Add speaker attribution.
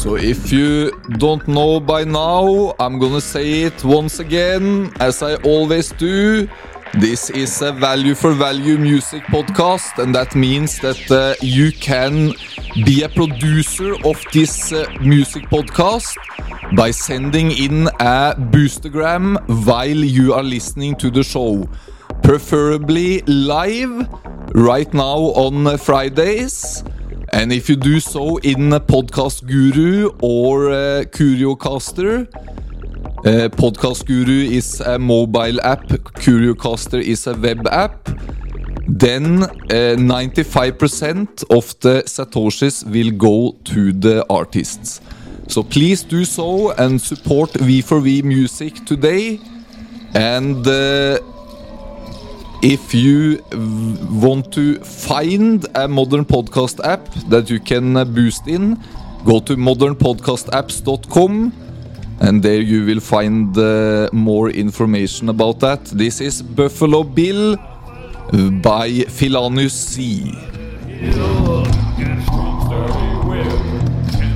Speaker 1: So if you don't know by now, I'm gonna say it once again, as I always do. This is a value for value music podcast, and that means that you can be a producer of this music podcast by sending in a boostergram while you are listening to the show. Preferably live, right now on Fridays. And if you do so in Podcast Guru or Curiocaster, Podcast Guru is a mobile app, Curiocaster is a web app, then 95% of the Satoshis will go to the artists. So please do so and support V4V Music today. And if you want to find a modern podcast app that you can boost in, go to modernpodcastapps.com. And there you will find more information about that. This is Buffalo Bill by Philanus C.